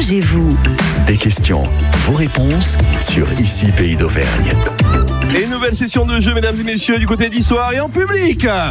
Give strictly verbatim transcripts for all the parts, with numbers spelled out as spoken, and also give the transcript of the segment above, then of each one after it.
engagez-vous. Des questions, vos réponses sur Ici Pays d'Auvergne. Et une nouvelle session de jeu, mesdames et messieurs, du côté d'Issoire et en public. Ah,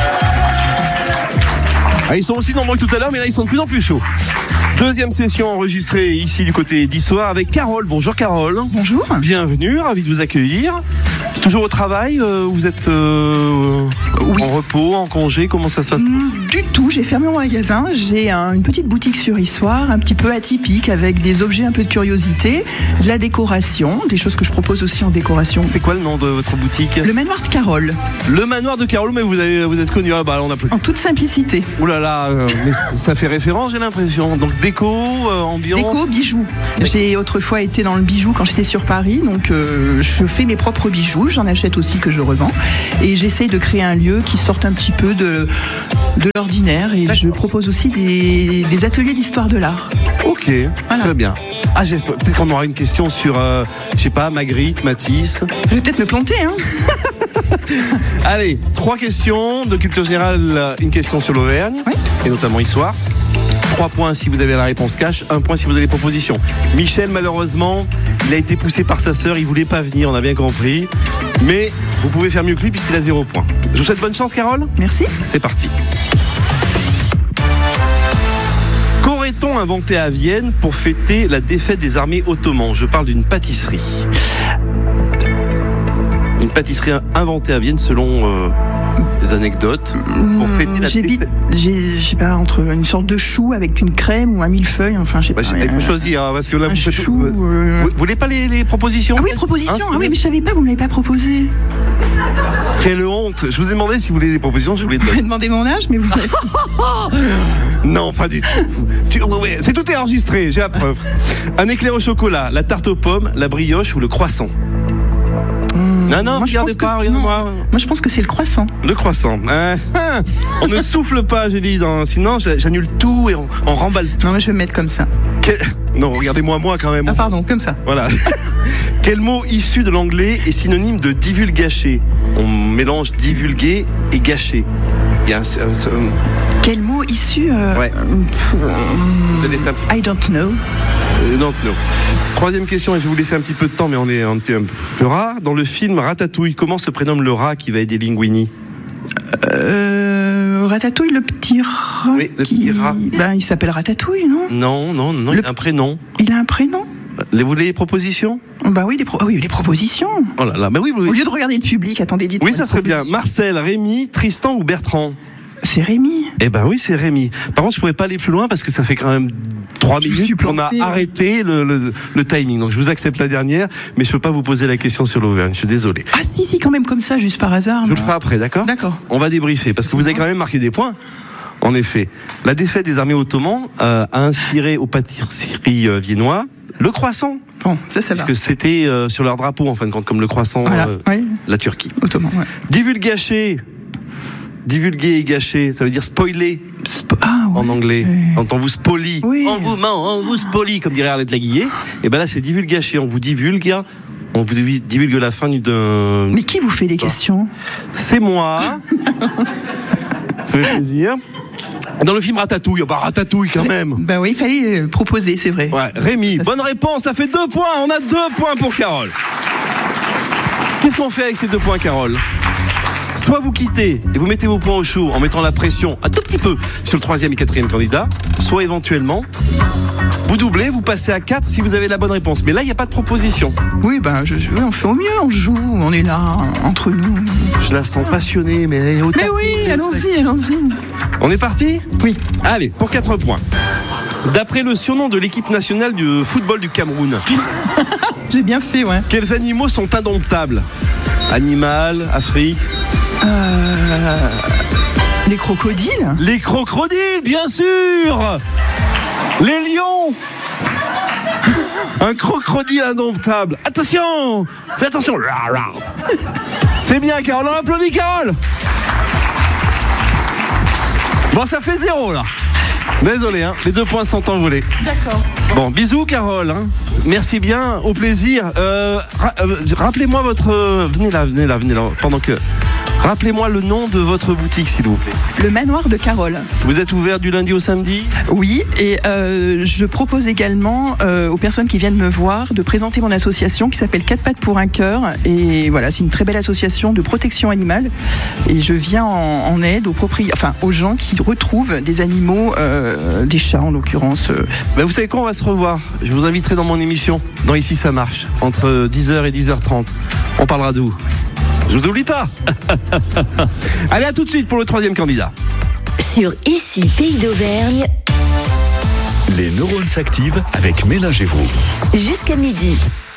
ils sont aussi nombreux que tout à l'heure, mais là ils sont de plus en plus chauds. Deuxième session enregistrée ici du côté d'Issoire avec Carole. Bonjour Carole. Bonjour. Bienvenue, ravi de vous accueillir. Toujours au travail, euh, vous êtes euh, oui. en repos, en congé, comment ça se passe? Du tout, j'ai fermé mon magasin, j'ai un, une petite boutique sur Issoire, un petit peu atypique, avec des objets un peu de curiosité, de la décoration, des choses que je propose aussi en décoration. C'est quoi le nom de votre boutique? Le manoir de Carole. Le manoir de Carole, mais vous, avez, vous êtes connu là-bas, on a plus. En toute simplicité. Ouh là là, euh, mais ça fait référence, j'ai l'impression. Donc déco, euh, ambiance. Déco, bijoux. J'ai autrefois été dans le bijou quand j'étais sur Paris, donc euh, je fais mes propres bijoux, j'en achète aussi que je revends. Et j'essaye de créer un lieu qui sorte un petit peu de, de l'ordinaire. Et je propose aussi des, des ateliers d'histoire de l'art. Ok, voilà. Très bien. Ah, j'espère, peut-être qu'on aura une question sur, euh, je sais pas, Magritte, Matisse. Je vais peut-être me planter, hein. Allez, trois questions de culture générale, une question sur l'Auvergne, oui. Et notamment Issoire. Trois points si vous avez la réponse cash, un point si vous avez les propositions. Michel, malheureusement, il a été poussé par sa sœur, il voulait pas venir, on a bien compris. Mais vous pouvez faire mieux que lui puisqu'il a zéro point. Je vous souhaite bonne chance, Carole. Merci. C'est parti. Qu'aurait-on inventé à Vienne pour fêter la défaite des armées ottomanes? Je parle d'une pâtisserie. Une pâtisserie inventée à Vienne selon euh, des anecdotes pour fêter la j'ai défaite. J'ai, je sais pas, entre une sorte de chou avec une crème ou un millefeuille, enfin je sais bah, pas. Il faut choisir, hein, parce que là un vous faites chou. Vous, euh... vous voulez pas les, les propositions? Ah oui, propositions. Hein, ah oui, mais je savais pas, vous me l'avez pas proposé. Quelle honte! Je vous ai demandé si vous voulez des propositions, je voulais. Vous m'avez demandé mon âge, mais vous. Non, pas du tout. C'est tout est enregistré, j'ai la preuve. Un éclair au chocolat, la tarte aux pommes, la brioche ou le croissant? Mmh. Non, non, regardez pas, regardez-moi. Moi, je pense que c'est le croissant. Le croissant. Euh, on ne souffle pas, j'ai dit. Dans... Sinon, j'annule tout et on, on remballe tout. Non, mais je vais me mettre comme ça. Quel... Non, regardez-moi, moi, quand même. Ah, pardon, comme ça. Voilà. Quel mot issu de l'anglais est synonyme de divulgacher? On mélange divulguer et gâcher. Il y a un... un, un... Quel mot issu euh... Ouais. Euh... Je vais laisser un petit peu. I don't know. Euh, don't know. Troisième question, et je vais vous laisser un petit peu de temps, mais on est un petit, un petit peu rare. Dans le film Ratatouille, comment se prénomme le rat qui va aider Linguini? Euh, Ratatouille, le petit rat. Oui, le qui... petit rat. Ben, il s'appelle Ratatouille, non? Non, non, non, le il a un petit... prénom. Il a un prénom? Vous voulez les propositions? Bah oui, les, pro... oui, les propositions. Oh là là, bah oui, vous... Au lieu de regarder le public, attendez, dites-moi. Oui, ça serait bien. Marcel, Rémi, Tristan ou Bertrand? C'est Rémi. Eh ben oui, c'est Rémi. Par contre, je pourrais pas aller plus loin parce que ça fait quand même trois minutes qu'on a arrêté le, le, le timing. Donc je vous accepte la dernière, mais je peux pas vous poser la question sur l'Auvergne. Je suis désolé. Ah si, si, quand même comme ça, juste par hasard. Je vous le ferai après, d'accord? D'accord. On va débriefer parce que vous avez quand même marqué des points. En effet, la défaite des armées ottomanes euh, a inspiré aux pâtisseries euh, viennois le croissant. Bon, ça, ça va. Parce que c'était euh, sur leur drapeau, en fin de compte, comme le croissant voilà, euh, oui. La Turquie. Ottoman, ouais. Divulgacher. Divulguer et gâcher, ça veut dire spoiler. Spo- ah, ouais, en anglais. ouais. Quand on vous spolie, oui. on vous ment, on vous spolie, comme dirait Arlette Laguillet. Et ben là, c'est divulgacher, on vous divulgue. On vous divulgue la fin d'un. Mais qui vous fait les questions? C'est moi. Ça fait plaisir. Dans le film Ratatouille, bah Ratatouille quand même. Bah oui, il fallait proposer, c'est vrai. Ouais, Rémi, bonne réponse, ça fait deux points. On a deux points pour Carole. Qu'est-ce qu'on fait avec ces deux points, Carole? Soit vous quittez et vous mettez vos points au chaud en mettant la pression un tout petit peu sur le troisième et quatrième candidat, soit éventuellement vous doublez, vous passez à quatre si vous avez la bonne réponse. Mais là, il n'y a pas de proposition. Oui, ben, je, oui, on fait au mieux, on joue, on est là, entre nous. Je la sens passionnée, mais elle est au Mais oui, allons-y, allons-y. On est parti? Oui. Allez, pour quatre points. D'après le surnom de l'équipe nationale du football du Cameroun, j'ai bien fait, ouais. Quels animaux sont indomptables? Animal, Afrique. Euh, les crocodiles. Les crocodiles, bien sûr. Les lions. Un crocodile indomptable. Attention, fais attention. C'est bien, Carole, on applaudit Carole. Bon, ça fait zéro là. Désolé, hein, les deux points sont envolés. D'accord. Bon, bisous Carole. Hein. Merci bien, au plaisir. Euh, ra- euh, rappelez-moi votre. Euh, venez là, venez là, venez là. Pendant que. Rappelez-moi le nom de votre boutique, s'il vous plaît. Le manoir de Carole. Vous êtes ouvert du lundi au samedi ? Oui, et euh, je propose également euh, aux personnes qui viennent me voir de présenter mon association qui s'appelle Quatre pattes pour un cœur. Et voilà, c'est une très belle association de protection animale. Et je viens en, en aide aux propriétaires, enfin aux gens qui retrouvent des animaux, euh, des chats en l'occurrence. Ben, vous savez quoi, on va se revoir. Je vous inviterai dans mon émission, dans Ici ça marche, entre dix heures et dix heures trente. On parlera d'où ? Je vous oublie pas. Allez, à tout de suite pour le troisième candidat. Sur Ici Pays d'Auvergne, Les neurones s'activent avec Ménagez-vous. jusqu'à midi.